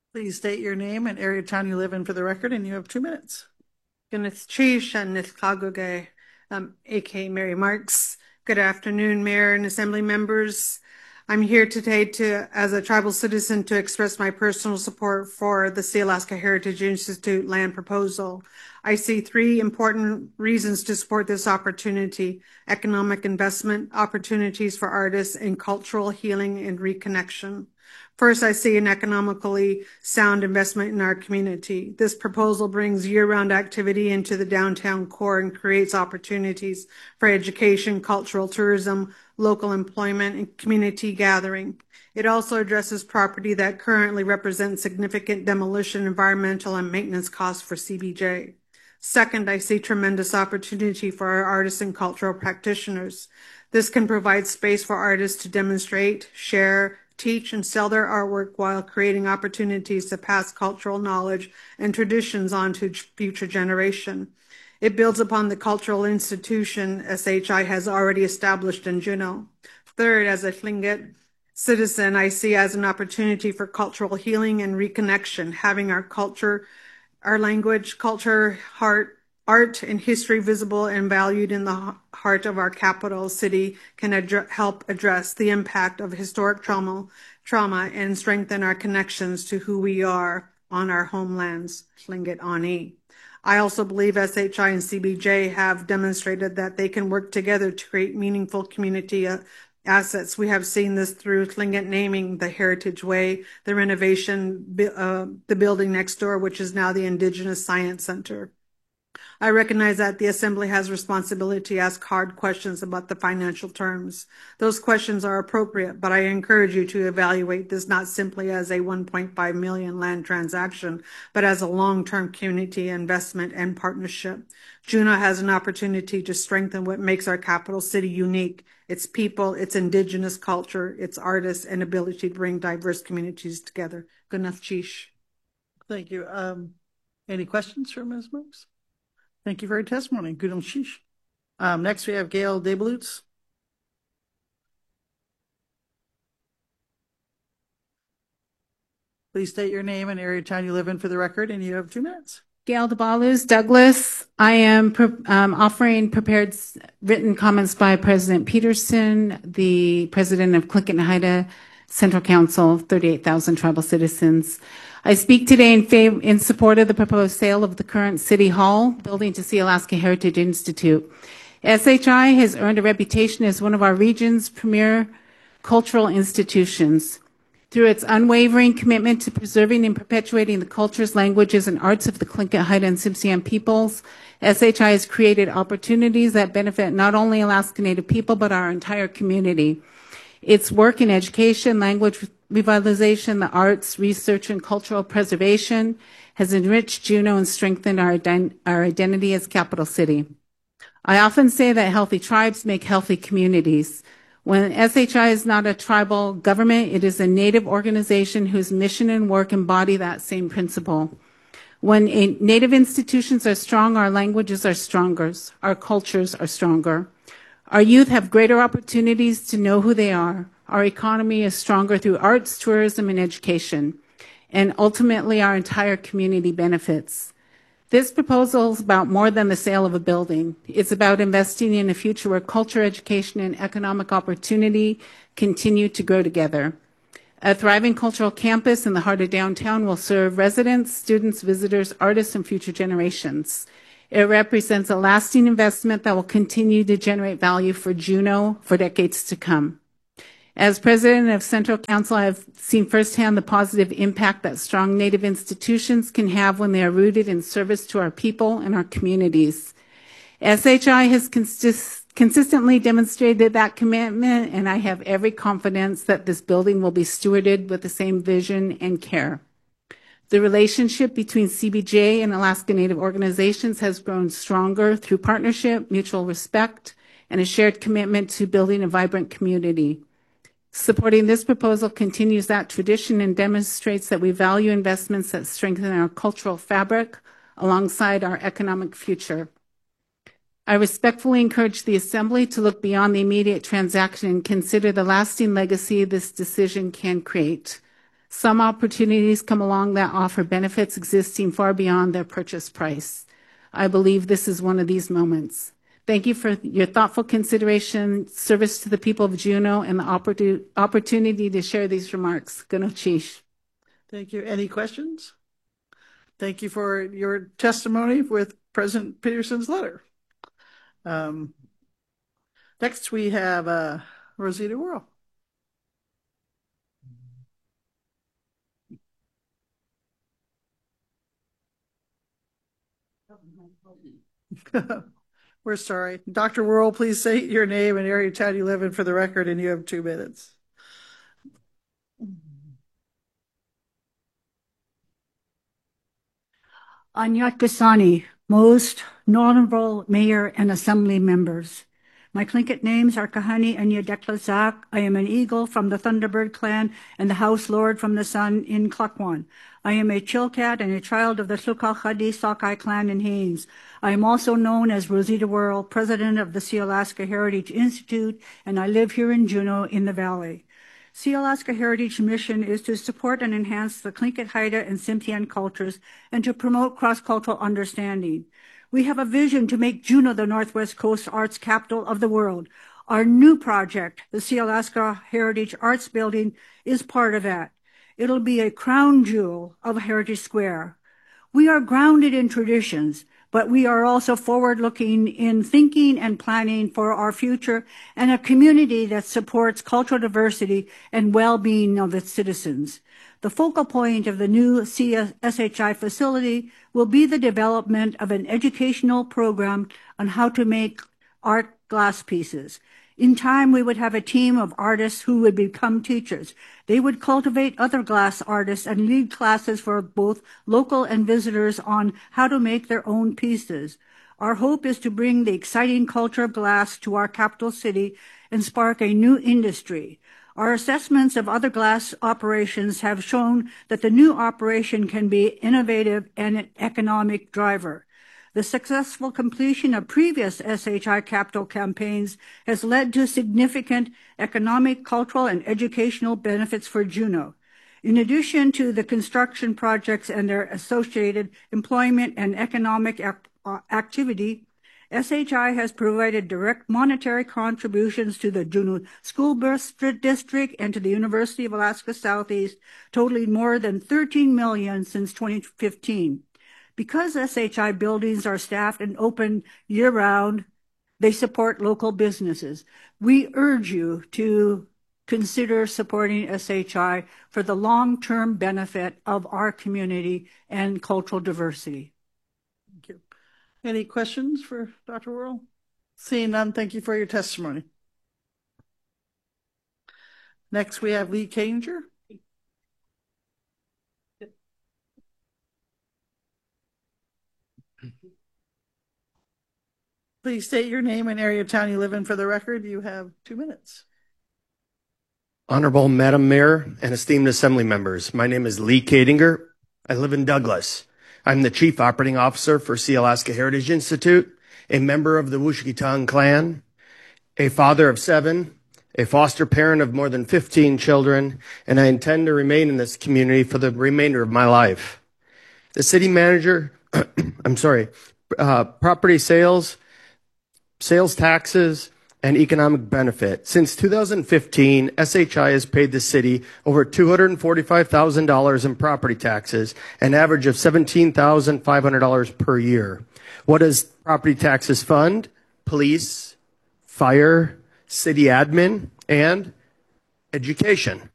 Please state your name and area of town you live in for the record, and you have 2 minutes. Goodness Chish and Nithkagoge, aka Mary Marks. Good afternoon, Mayor and Assembly members. I'm here today as a tribal citizen, to express my personal support for the Sealaska Heritage Institute land proposal. I see three important reasons to support this opportunity: economic investment, opportunities for artists, and cultural healing and reconnection. First, I see an economically sound investment in our community. This proposal brings year-round activity into the downtown core and creates opportunities for education, cultural tourism, local employment, and community gathering. It also addresses property that currently represents significant demolition, environmental, and maintenance costs for CBJ. Second, I see tremendous opportunity for our artists and cultural practitioners. This can provide space for artists to demonstrate, share, teach, and sell their artwork while creating opportunities to pass cultural knowledge and traditions on to future generation. It builds upon the cultural institution SHI has already established in Juneau. Third, as a Tlingit citizen, I see as an opportunity for cultural healing and reconnection. Having our culture, our language, culture, art, and history visible and valued in the heart of our capital city can help address the impact of historic trauma and strengthen our connections to who we are on our homelands, Tlingit Ani. I also believe SHI and CBJ have demonstrated that they can work together to create meaningful community assets. We have seen this through Tlingit naming the Heritage Way, the renovation, the building next door, which is now the Indigenous Science Center. I recognize that the Assembly has responsibility to ask hard questions about the financial terms. Those questions are appropriate, but I encourage you to evaluate this not simply as a 1.5 million land transaction, but as a long-term community investment and partnership. Juneau has an opportunity to strengthen what makes our capital city unique: its people, its Indigenous culture, its artists, and ability to bring diverse communities together. Gunath Chish. Thank you. Any questions for Ms. Marks? Thank you for your testimony. Good on sheesh. Next, we have Gail Deblutz. Please state your name and area of town you live in for the record, and you have 2 minutes. Gail DeBalus, Douglas. I am offering prepared written comments by President Peterson, the president of Tlingit Haida Central Council, 38,000 tribal citizens. I speak today in support of the proposed sale of the current City Hall building to Sealaska Heritage Institute. SHI has earned a reputation as one of our region's premier cultural institutions. Through its unwavering commitment to preserving and perpetuating the cultures, languages, and arts of the Tlingit, Haida, and Tsimshian peoples, SHI has created opportunities that benefit not only Alaska Native people, but our entire community. Its work in education, language revitalization, the arts, research, and cultural preservation has enriched Juneau and strengthened our identity as capital city. I often say that healthy tribes make healthy communities. When SHI is not a tribal government, it is a Native organization whose mission and work embody that same principle. When Native institutions are strong, our languages are stronger, our cultures are stronger. Our youth have greater opportunities to know who they are. Our economy is stronger through arts, tourism, and education. And ultimately, our entire community benefits. This proposal is about more than the sale of a building. It's about investing in a future where culture, education, and economic opportunity continue to grow together. A thriving cultural campus in the heart of downtown will serve residents, students, visitors, artists, and future generations. It represents a lasting investment that will continue to generate value for Juneau for decades to come. As president of Central Council, I have seen firsthand the positive impact that strong Native institutions can have when they are rooted in service to our people and our communities. SHI has consistently demonstrated that commitment, and I have every confidence that this building will be stewarded with the same vision and care. The relationship between CBJ and Alaska Native organizations has grown stronger through partnership, mutual respect, and a shared commitment to building a vibrant community. Supporting this proposal continues that tradition and demonstrates that we value investments that strengthen our cultural fabric alongside our economic future. I respectfully encourage the Assembly to look beyond the immediate transaction and consider the lasting legacy this decision can create. Some opportunities come along that offer benefits existing far beyond their purchase price. I believe this is one of these moments. Thank you for your thoughtful consideration, service to the people of Juneau, and the opportunity to share these remarks. Gunul Chish. Thank you. Any questions? Thank you for your testimony with President Peterson's letter. Next, we have Rosita Worrell. We're sorry. Dr. Worrell, please say your name and area town you live in for the record, and you have 2 minutes. Anyat Gasani, most honorable mayor and assembly members. My Tlingit names are Kahani Anya Deklazak. I am an eagle from the Thunderbird clan and the house lord from the sun in Klukwan. I am a Chilkat and a child of the Tlukal Khadi Sakai clan in Haines. I am also known as Rosita Worrell, president of the Sealaska Heritage Institute, and I live here in Juneau in the valley. Sealaska Heritage mission is to support and enhance the Tlingit, Haida, and Tsimshian cultures and to promote cross-cultural understanding. We have a vision to make Juneau the Northwest Coast arts capital of the world. Our new project, the Sealaska Heritage Arts Building, is part of that. It'll be a crown jewel of Heritage Square. We are grounded in traditions, but we are also forward-looking in thinking and planning for our future and a community that supports cultural diversity and well-being of its citizens. The focal point of the new SHI facility will be the development of an educational program on how to make art glass pieces. In time, we would have a team of artists who would become teachers. They would cultivate other glass artists and lead classes for both local and visitors on how to make their own pieces. Our hope is to bring the exciting culture of glass to our capital city and spark a new industry. Our assessments of other glass operations have shown that the new operation can be innovative and an economic driver. The successful completion of previous SHI capital campaigns has led to significant economic, cultural, and educational benefits for Juneau. In addition to the construction projects and their associated employment and economic activity, SHI has provided direct monetary contributions to the Juneau School District and to the University of Alaska Southeast, totaling more than $13 million since 2015. Because SHI buildings are staffed and open year-round, they support local businesses. We urge you to consider supporting SHI for the long-term benefit of our community and cultural diversity. Thank you. Any questions for Dr. Worrell? Seeing none, thank you for your testimony. Next, we have Lee Kanger. Please state your name and area of town you live in for the record. You have 2 minutes. Honorable Madam Mayor and esteemed assembly members, my name is Lee Kadinger. I live in Douglas. I'm the Chief Operating Officer for Sealaska Heritage Institute, a member of the Wushikitan clan, a father of 7, a foster parent of more than 15 children, and I intend to remain in this community for the remainder of my life. The city manager, property sales taxes, and economic benefit. Since 2015, SHI has paid the city over $245,000 in property taxes, an average of $17,500 per year. What does property taxes fund? Police, fire, city admin, and education.